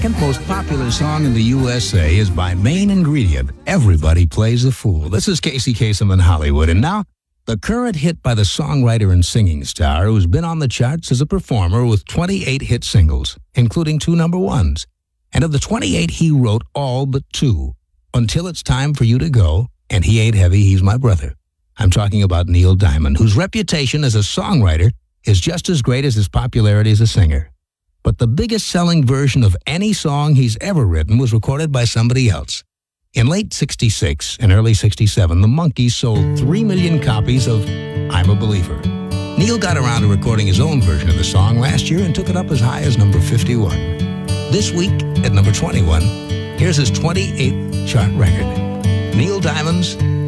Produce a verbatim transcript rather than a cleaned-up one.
second most popular song in the U S A is by Main Ingredient, Everybody Plays a Fool. This is Casey Kasem in Hollywood. And now, the current hit by the songwriter and singing star who's been on the charts as a performer with twenty-eight hit singles, including two number ones. And of the twenty-eight, he wrote all but two. Until It's Time for You to Go, and He Ain't Heavy, He's My Brother. I'm talking about Neil Diamond, whose reputation as a songwriter is just as great as his popularity as a singer. But the biggest selling version of any song he's ever written was recorded by somebody else. In late sixty-six and early sixty-seven, the Monkees sold three million copies of I'm a Believer. Neil got around to recording his own version of the song last year and took it up as high as number fifty-one. This week, at number twenty-one, here's his twenty-eighth chart record. Neil Diamond's